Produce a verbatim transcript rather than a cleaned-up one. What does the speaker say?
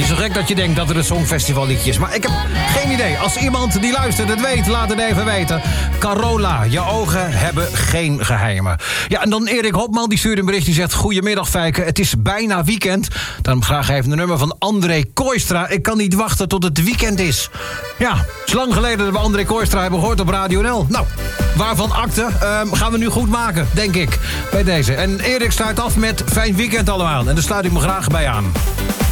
niet zo gek dat je denkt dat het een Songfestival liedje is. Maar ik heb geen idee. Als iemand die luistert het weet, laat het even weten. Carola, je ogen hebben geen geheimen. Ja, en dan Erik Hopman, die stuurt een bericht. Die zegt, goedemiddag Fijke, het is bijna weekend. Dan graag even een nummer van André Kooistra. Ik kan niet wachten tot het weekend is. Ja, het is lang geleden dat we André Kooistra hebben gehoord op Radio N L. Nou, waarvan akte uh, gaan we nu goed maken, denk ik, bij deze. En Erik sluit af met fijn weekend allemaal. En daar sluit ik me graag bij aan.